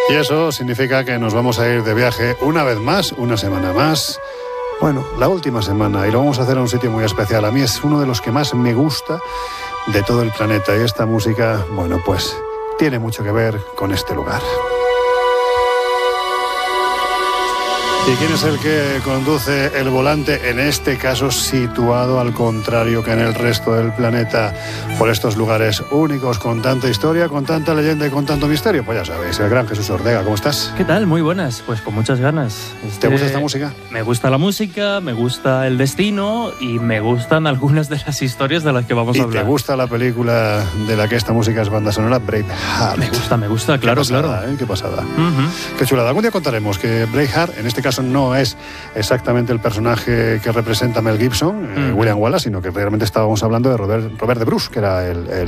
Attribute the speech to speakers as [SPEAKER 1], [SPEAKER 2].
[SPEAKER 1] Y eso significa que nos vamos a ir de viaje una vez más, una semana más. Bueno, la última semana, y lo vamos a hacer a un sitio muy especial. A mí es uno de los que más me gusta de todo el planeta. Y esta música, bueno, pues tiene mucho que ver con este lugar. ¿Y quién es el que conduce el volante, en este caso situado al contrario que en el resto del planeta, por estos lugares únicos, con tanta historia, con tanta leyenda y con tanto misterio? Pues ya sabéis, el gran Jesús Ortega. ¿Cómo estás?
[SPEAKER 2] ¿Qué tal? Muy buenas, pues con muchas ganas.
[SPEAKER 1] ¿Te gusta esta música?
[SPEAKER 2] Me gusta la música, me gusta el destino y me gustan algunas de las historias de las que vamos a hablar.
[SPEAKER 1] ¿Y te gusta la película de la que esta música es banda sonora, Braveheart?
[SPEAKER 2] Me gusta, claro,
[SPEAKER 1] Qué pasada,
[SPEAKER 2] claro.
[SPEAKER 1] Qué pasada. Qué chulada. Algún día contaremos que Braveheart, en este caso, no es exactamente el personaje que representa Mel Gibson, William Wallace, sino que realmente estábamos hablando de Robert de Bruce, que era el